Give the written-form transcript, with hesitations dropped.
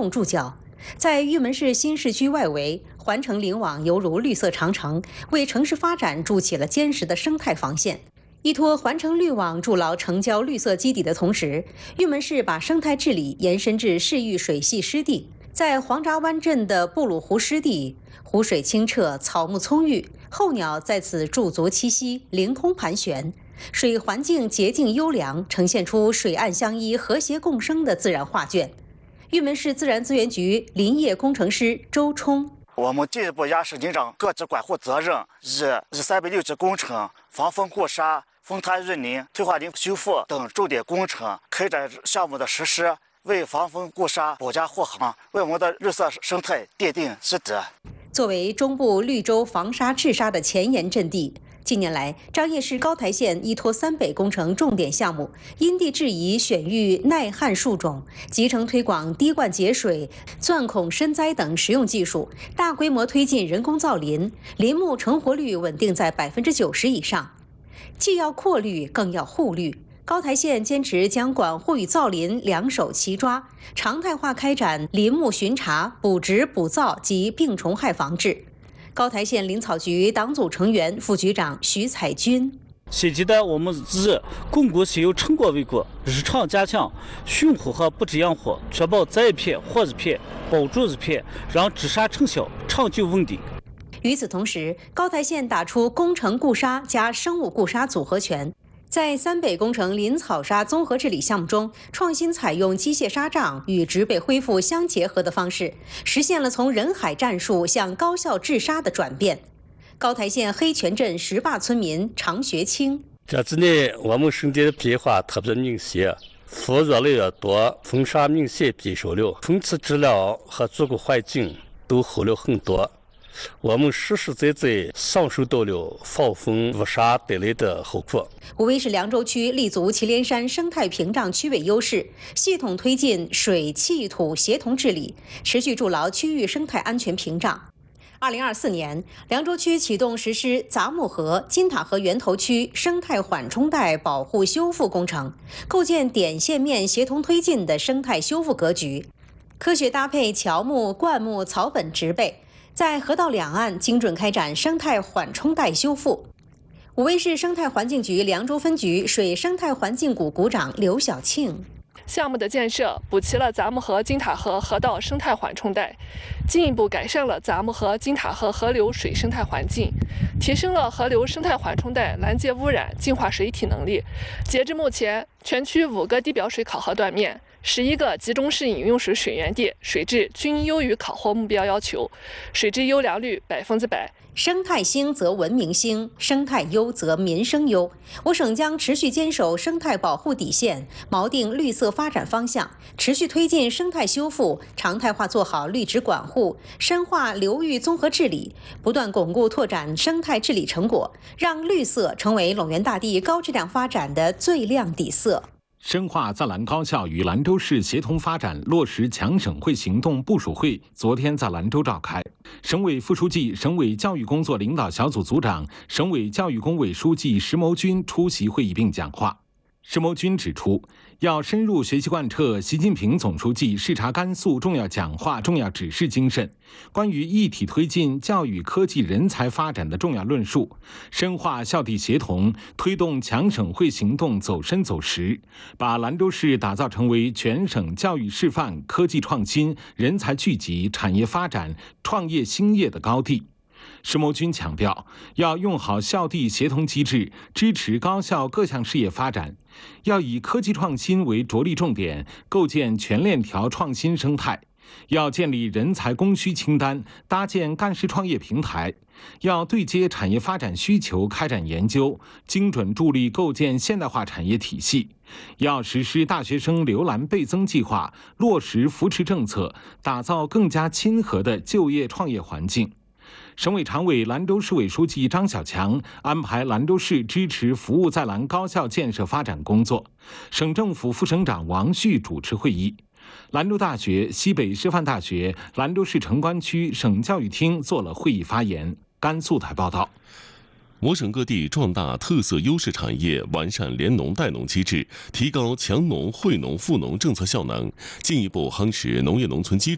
动注脚。在玉门市新市区外围，环城林网犹如绿色长城，为城市发展筑起了坚实的生态防线。依托环城绿网筑牢城郊绿色基底的同时，玉门市把生态治理延伸至市域水系湿地。在黄闸湾镇的布鲁湖湿地，湖水清澈，草木葱郁，候鸟在此驻足栖息，凌空盘旋，水环境洁净优良，呈现出水岸相依、和谐共生的自然画卷。玉门市自然资源局林业工程师周冲： 我们进一步压实警长各自管护责任，以360级工程、防风固沙、风滩润林、退化林修复等重点工程开展项目的实施，为防风固沙保驾护航，为我们的绿色生态奠定基底。 作为中部绿洲防沙治沙的前沿阵地，近年来，张掖市高台县依托三北工程重点项目，因地制宜选育耐旱树种，集成推广滴灌节水、钻孔深栽等实用技术，大规模推进人工造林，林木成活率稳定在90%以上。既要扩绿，更要护绿。高台县坚持将管护与造林两手齐抓，常态化开展林木巡查、补植补造及病虫害防治。高台县林草局党组成员、副局长徐彩军： 现阶段我们以巩固现有成果为国，日常加强巡护和布置养护，确保栽片、活日片、保住日片，让治沙成效长久稳定。 与此同时，高台县打出工程固沙加生物固沙组合拳。在三北工程林草沙综合治理项目中，创新采用机械沙障与植被恢复相结合的方式，实现了从人海战术向高效治沙的转变。高台县黑泉镇石坝村民常学清： 这几年我们身体的变化特别明显，副热类越多，风沙明显变少了，空气质量和住宿环境都好了很多。我们实实在在享受到了防风误沙带来的好处。 无为是凉州区立足祁连山生态屏障区位优势，系统推进水气土协同治理，持续筑牢区域生态安全屏障。2024年，凉州区启动实施杂木河、金塔河源头区生态缓冲带保护修复工程，构建点线面协同推进的生态修复格局，科学搭配乔木、灌木、草本植被，在河道两岸精准开展生态缓冲带修复。武威市生态环境局凉州分局水生态环境股股长刘晓庆： 项目的建设补齐了杂木河、金塔河河道生态缓冲带，进一步改善了杂木河、金塔河河流水生态环境，提升了河流生态缓冲带拦截污染、净化水体能力。截至目前，全区5个地表水考核断面，11个集中式饮用水水源地水质均优于考核目标要求，水质优良率100%。 生态兴则文明兴，生态优则民生优。我省将持续坚守生态保护底线，锚定绿色发展方向，持续推进生态修复，常态化做好绿植管护，深化流域综合治理，不断巩固拓展生态治理成果，让绿色成为陇源大地高质量发展的最亮底色。 深化在兰高校与兰州市协同发展落实强省会行动部署会昨天在兰州召开，省委副书记、省委教育工作领导小组组长、省委教育工委书记石谋军出席会议并讲话。石谋军指出，要深入学习贯彻习近平总书记视察甘肃重要讲话、重要指示精神，关于一体推进教育科技人才发展的重要论述，深化校地协同，推动强省会行动走深走实，把兰州市打造成为全省教育示范、科技创新、人才聚集、产业发展、创业兴业的高地。石谋军强调，要用好校地协同机制，支持高校各项事业发展，要以科技创新为着力重点，构建全链条创新生态，要建立人才供需清单，搭建干事创业平台，要对接产业发展需求开展研究，精准助力构建现代化产业体系，要实施大学生留兰倍增计划，落实扶持政策，打造更加亲和的就业创业环境。省委常委、兰州市委书记张小强安排兰州市支持服务在兰高校建设发展工作，省政府副省长王旭主持会议。兰州大学、西北师范大学、兰州市城关区省教育厅做了会议发言。甘肃台报道。 我省各地壮大特色优势产业，完善联农带农机制，提高强农惠农富农政策效能，进一步夯实农业农村基